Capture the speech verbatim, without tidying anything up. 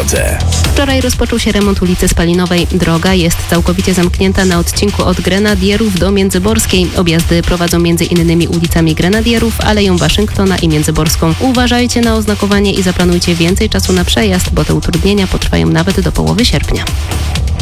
drodze. Wczoraj rozpoczął się remont ulicy Spalinowej. Droga jest całkowicie zamknięta na odcinku od Grenadierów do Międzyborskiej. Objazdy prowadzą między innymi ulicami Grenadierów, Aleją Waszyngtona i Międzyborską. Uważajcie na oznakowanie i zaplanujcie więcej czasu na przejazd, bo te utrudnienia potrwają nawet do połowy sierpnia.